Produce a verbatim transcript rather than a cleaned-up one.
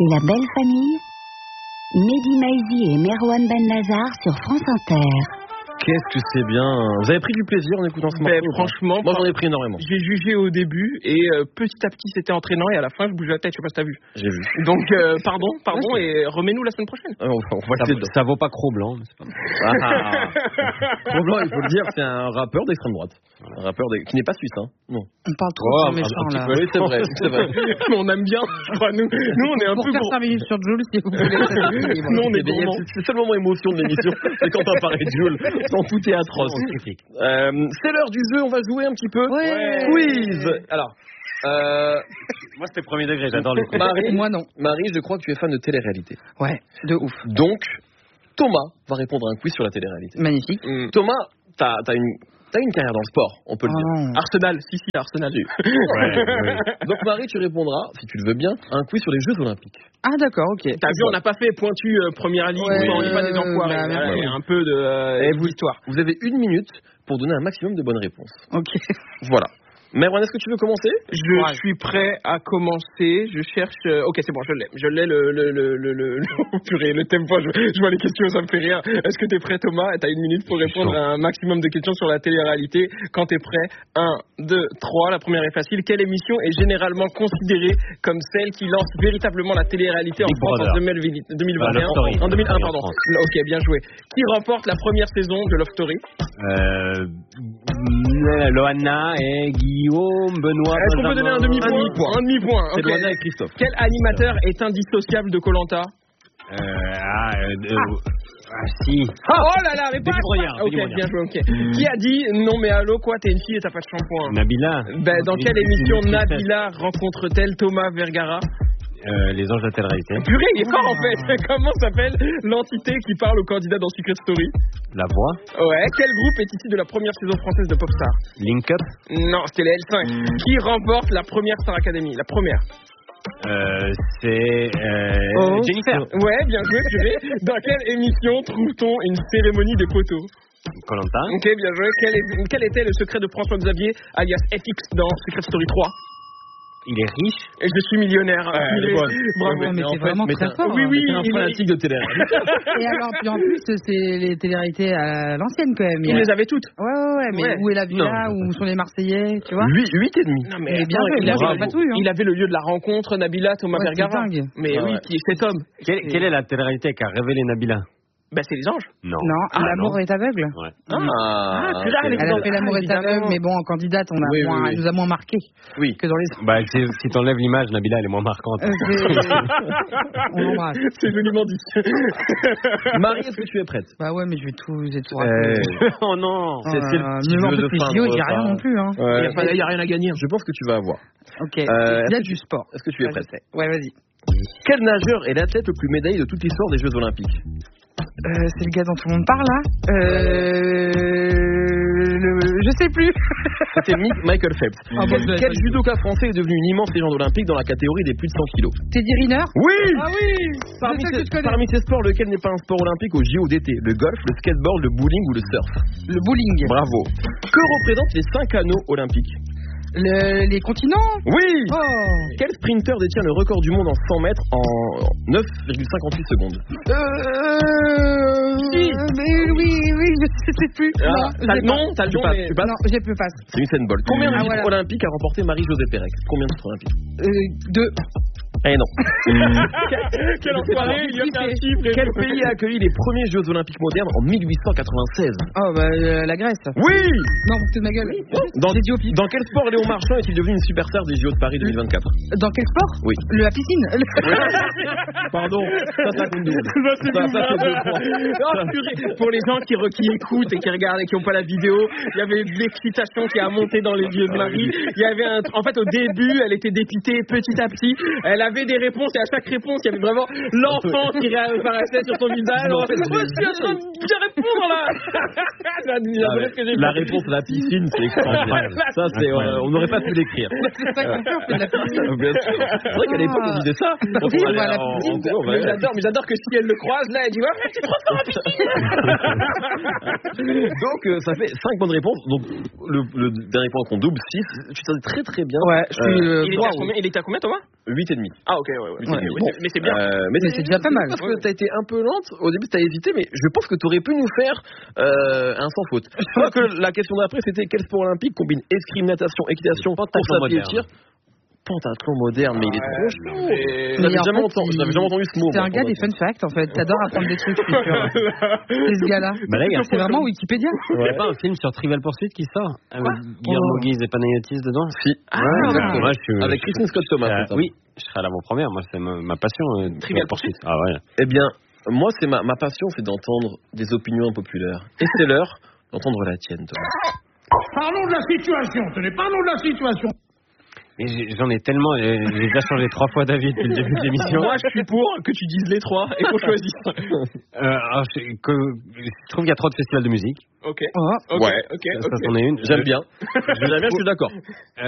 écoutez La Belle Famille, Mehdi Maizi et Merwan Benlazar sur France Inter. Qu'est-ce que c'est bien. Vous avez pris du plaisir en écoutant ce morceau? Ben, franchement, moi j'en ai pris énormément. J'ai jugé au début et euh, petit à petit c'était entraînant et à la fin je bougeais la tête, je sais pas si t'as vu. J'ai vu. Donc euh, pardon, pardon ouais, et remets-nous la semaine prochaine. Ah, on va, on va ça, ça vaut pas Cro-Blanc. Mais c'est pas ah. Cro-Blanc, il faut le dire, c'est un rappeur d'extrême droite. Un rappeur de... qui n'est pas suisse, hein. Non. On parle trop oh, de méchant là. Oui, c'est vrai, c'est vrai. Mais on aime bien, je crois, nous. Nous on est un pour peu faire pour... cinq minutes sur Jules si vous voulez. Non, on est gourmand. C'est le seul moment émotion de l'émission, c'est quand on parlait de Jules. Sans tout est atroce. Euh, c'est l'heure du jeu, on va jouer un petit peu. Ouais. Quiz. Alors, euh... moi c'était premier degré, j'adore les quiz. Marie, moi non. Marie, je crois que tu es fan de télé-réalité. Ouais, de ouf. Donc, Thomas va répondre à un quiz sur la télé-réalité. Magnifique. Mmh. Thomas, t'as, t'as une... T'as une carrière dans le sport, on peut le oh. dire. Arsenal, si, si, Arsenal. Ouais, ouais. Donc Marie, tu répondras, si tu le veux bien, à un quiz sur les Jeux Olympiques. Ah d'accord, ok. T'as vu, on n'a pas fait pointu euh, première ligue, ouais, on n'est pas des enfoirés. Bah, voilà, il y a un peu de euh, vous, histoire. Vous avez une minute pour donner un maximum de bonnes réponses. Ok. Voilà. Merwan, est-ce que tu veux commencer? Je ouais. suis prêt à commencer. Je cherche. Euh... Ok, c'est bon, je l'ai. Je l'ai le le le le le, le... purée, le tempo. Je... je vois les questions, ça me fait rire. Est-ce que t'es prêt, Thomas? T'as une minute pour répondre à un maximum de questions sur la télé-réalité. Quand t'es prêt, un, deux, trois. La première est facile. Quelle émission est généralement considérée comme celle qui lance véritablement la télé-réalité en France en deux mille vingt et un? Ah, en deux mille un, pardon. Ok, bien joué. Qui remporte la première saison de Love Story? Euh, Loana et Guillaume, Benoît. Est-ce qu'on peut donner un demi-point? Un demi-point. Un demi-point. C'est okay. Loana et Christophe. Quel animateur est indissociable de Koh-Lanta? Euh, ah, euh, ah. ah, si. Ah, oh là là, mais pas. Broyard, ok, bien joué, ok. Mm. Qui a dit non mais allô quoi, t'es une fille et t'as pas de shampoing? Nabila. Ben, dans quelle émission Nabila rencontre-t-elle Thomas Vergara? Euh, les anges de la télé-réalité. Purée, il est fort en fait. Comment s'appelle l'entité qui parle aux candidats dans Secret Story? La Voix. Ouais. Quel groupe est issu de la première saison française de Popstar? Link Up. Non, c'était les L cinq. Mm. Qui remporte la première Star Academy? La première. Euh, c'est euh, oh. Jennifer. Ouais, bien joué, purée. Dans quelle émission trouve-t-on une cérémonie des poteaux? Koh-Lanta. Ok, bien joué. Quel, est, quel était le secret de François Xavier, alias F X, dans Secret Story trois? Il est riche. Et je suis millionnaire. Ouais, il est... Bravo, mais, mais c'est vraiment très fort. Oui, oui, c'est un fanatique de télé. Et alors, puis en plus, c'est les télé-réalités à l'ancienne quand même. Il les avait toutes. Ouais, ouais, ouais. Mais ouais. Où est la villa? Où sont les Marseillais? Tu vois? huit et demi. Non, mais bien attends, il, avait, pas tout, hein. Il avait le lieu de la rencontre, Nabila, Thomas ouais, Vergara. Mais ah, oui, ouais. qui est cet homme. Quelle, quelle est la télé-réalité qui a révélé Nabila? Ben, c'est les anges. Non. Non, ah, l'amour non. est aveugle. Ouais. Ah, ah okay. là, elle, elle a fait l'amour ah, est aveugle, mais bon, en candidate, on a oui, moins, oui, oui. elle nous a moins marqué oui. que dans les. Bah, si t'enlèves l'image, Nabila, elle est moins marquante. Euh, on l'embrasse. C'est joliment dit. Marie, est-ce que tu es prête? Bah ouais, mais je vais tout, j'ai tout euh... oh non. C'est le petit jeu de fin. Il n'y a rien non plus. Hein. Ouais. Il n'y a rien à gagner. Je pense que tu vas avoir. Ok. Euh, il y a du sport. Est-ce que tu es prête? Ouais, vas-y. Quel nageur est l'athlète le plus médaillé de toute l'histoire des Jeux Olympiques? Euh, c'est le gars dont tout le monde parle là. Euh, le, je sais plus. C'était Michael Phelps. Ah, quel bon, quel judoka français est devenu une immense légende olympique dans la catégorie des plus de cent kilos? Teddy Riner. Oui. Ah oui. Parmi ces, parmi ces sports, lequel n'est pas un sport olympique au J O d'été? Le golf, le skateboard, le bowling ou le surf? Le bowling. Bravo. Que représentent les cinq anneaux olympiques? Le, les continents. Oui. Oh. Quel sprinter détient le record du monde en cent mètres en neuf virgule cinquante-huit secondes? Euh... Si. Mais oui, oui, je sais plus. Ah, non, t'as le nom, t'as le nom, mais... Non, j'ai plus pas. C'est Usain Bolt. Combien de ah, titres voilà. olympiques a remporté Marie-Josée Pérec? Combien de titres olympiques? euh, Deux. Eh non. Quel enfoiré, il y a fait un chiffre. Quel pays a accueilli les premiers Jeux Olympiques modernes en mille huit cent quatre-vingt-seize? Oh, bah, euh, la Grèce. Oui. Non, vous de ma gueule. Oui. Dans, dans quel sport Léon Marchand est-il devenu une superstar des J O de Paris deux mille vingt-quatre? Dans quel sport? Oui. Le, la piscine. Le... Pardon, ça, ça compte double. Ça, c'est ça, ça, c'est deux points. Oh, pour les gens qui, qui écoutent et qui regardent et qui n'ont pas la vidéo, il y avait de l'excitation qui a monté dans les yeux de Marie. Il y avait un... En fait, au début, elle était dépitée petit à petit. Elle avait des réponses et à chaque réponse, il y avait vraiment l'enfant qui réapparaissait sur son visage. Non, en fait, oh, je suis en train de bien répondre là. Ah, que j'ai la réponse à la piscine, c'est extraordinaire. Ça, c'est, euh, on n'aurait pas pu l'écrire. C'est ça qu'on fait, on fait de la piscine. Bien sûr. C'est vrai qu'à l'époque, on disait ça. Bah, oui, on va à la en, piscine. en gros, mais j'adore, mais j'adore que si elle le croise, là, elle dit ouais, c'est trop fort la piscine. Donc, euh, ça fait cinq bonnes réponses. Donc, le, le dernier point qu'on double, six. Tu t'en dis très très bien. Ouais, je suis. Euh, Euh, il, était à combien, il était à combien, Thomas? huit et demi. Ah ok, ouais, ouais. huit ouais, et demi. ouais, Bon, mais c'est bien. Euh, mais Mais c'est déjà pas mal. Parce que t'as été un peu lente. Au début, t'as hésité, mais je pense que t'aurais pu nous faire euh, un sans faute. Je crois que la question d'après, c'était quel sport olympique combine escrime, natation, équitation, course à pied et tir. Pentathlon moderne, mais il est trop chaud. mais- Je n'avais Mais en jamais, fait, entendu- il- je n'avais jamais entendu ce mot. C'est moi, un gars des fun pentathlon. facts en fait. T'adores apprendre des trucs, je suis sûr. C'est ce gars-là. Bah là, il y a C'est vraiment Wikipédia. il y a pas un film sur Trivial Pursuit qui sort avec Guillermo Oh. Guise et Panayotis dedans. Si. Ah. exactement. Moi, je suis- Avec Kristen Scott Thomas. Euh, notamment. oui, je serai à l'avant-première. Moi, c'est ma, ma passion. euh, Trivial Pursuit. Ah ouais. Eh bien, moi, c'est ma, ma passion, c'est d'entendre des opinions impopulaires. Et c'est l'heure d'entendre la tienne, Thomas. Parlons de la situation, tenez, parlons de la situation. Et j'ai- j'en ai tellement. J'ai j'ai déjà changé trois fois d'avis depuis le début de l'émission. Moi, je suis pour que tu dises les trois et qu'on choisisse. Euh, alors, je, que, je trouve qu'il y a trop de festivals de musique. Ok. Oh. Ok. Ouais. Ok. Ça, ok. c'en est une. J'aime bien. J'aime bien, je suis d'accord.